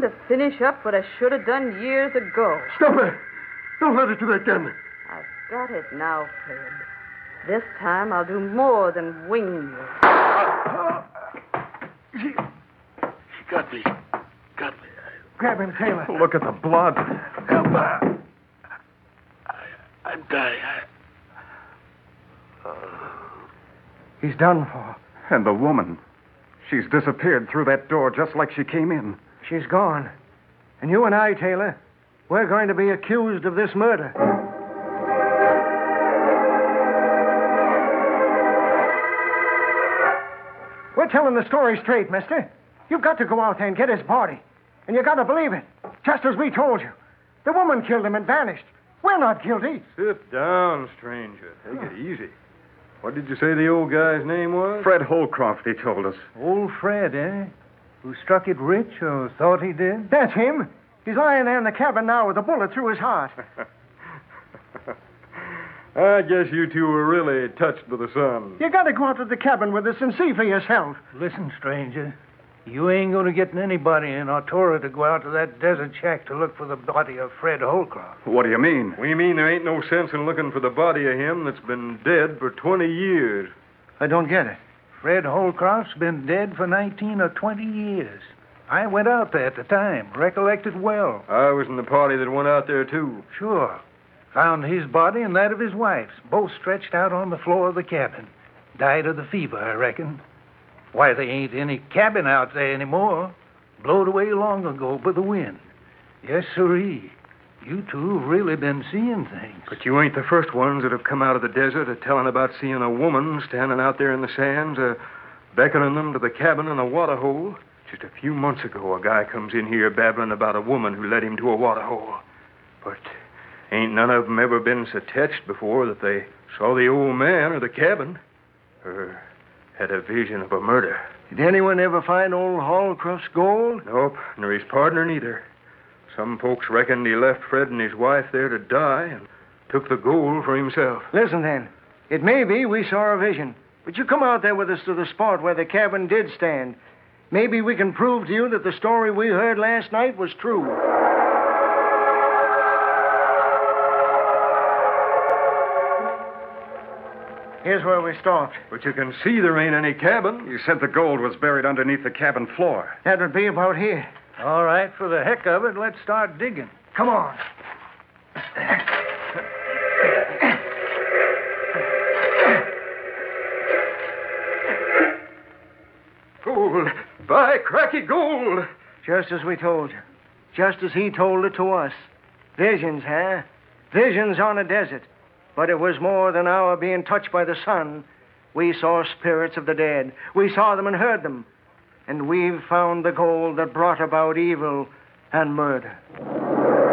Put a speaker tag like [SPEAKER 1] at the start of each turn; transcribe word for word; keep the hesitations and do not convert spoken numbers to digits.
[SPEAKER 1] to finish up what I should have done years ago.
[SPEAKER 2] Stop it! Don't let her do that again.
[SPEAKER 1] I've got it now, Fred. This time I'll do more than wing you.
[SPEAKER 2] She, she got me. Got me.
[SPEAKER 3] Grab him, Taylor.
[SPEAKER 4] Look at the blood.
[SPEAKER 2] Help her. I, I'm dying. I... Uh...
[SPEAKER 3] He's done for.
[SPEAKER 4] And the woman. She's disappeared through that door just like she came in.
[SPEAKER 3] She's gone. And you and I, Taylor, we're going to be accused of this murder. We're telling the story straight, mister. You've got to go out there and get his body. And you got to believe it, just as we told you. The woman killed him and vanished. We're not guilty.
[SPEAKER 5] Sit down, stranger. Take it easy. What did you say the old guy's name was?
[SPEAKER 4] Fred Holcroft, he told us.
[SPEAKER 6] Old Fred, eh? Who struck it rich or thought he did?
[SPEAKER 3] That's him. He's lying there in the cabin now with a bullet through his heart.
[SPEAKER 5] I guess you two were really touched by the sun.
[SPEAKER 3] You got to go out to the cabin with us and see for yourself.
[SPEAKER 6] Listen, stranger. You ain't going to get anybody in Artura to go out to that desert shack to look for the body of Fred Holcroft.
[SPEAKER 4] What do you mean?
[SPEAKER 5] We mean there ain't no sense in looking for the body of him that's been dead for twenty years.
[SPEAKER 3] I don't get it.
[SPEAKER 6] Fred Holcroft's been dead for nineteen or twenty years. I went out there at the time, recollected well.
[SPEAKER 5] I was in the party that went out there, too.
[SPEAKER 6] Sure. Found his body and that of his wife's, both stretched out on the floor of the cabin. Died of the fever, I reckon. Why, there ain't any cabin out there anymore. Blowed away long ago by the wind. Yes, sirree. You two have really been seeing things.
[SPEAKER 5] But you ain't the first ones that have come out of the desert a telling about seeing a woman standing out there in the sands, uh, beckoning them to the cabin in a water hole. Just a few months ago, a guy comes in here babbling about a woman who led him to a water hole. But ain't none of them ever been so touched before that they saw the old man or the cabin, or had a vision of a murder.
[SPEAKER 3] Did anyone ever find old Holcroft's gold?
[SPEAKER 5] Nope, nor his partner neither. Some folks reckoned he left Fred and his wife there to die and took the gold for himself.
[SPEAKER 3] Listen, then. It may be we saw a vision, but you come out there with us to the spot where the cabin did stand. Maybe we can prove to you that the story we heard last night was true. Here's where we stopped.
[SPEAKER 5] But you can see there ain't any cabin.
[SPEAKER 4] You said the gold was buried underneath the cabin floor.
[SPEAKER 3] That would be about here.
[SPEAKER 6] All right, for the heck of it, let's start digging.
[SPEAKER 3] Come on.
[SPEAKER 5] Gold. By cracky gold.
[SPEAKER 3] Just as we told you. Just as he told it to us. Visions, huh? Visions on a desert. But it was more than our being touched by the sun. We saw spirits of the dead. We saw them and heard them. And we've found the gold that brought about evil and murder.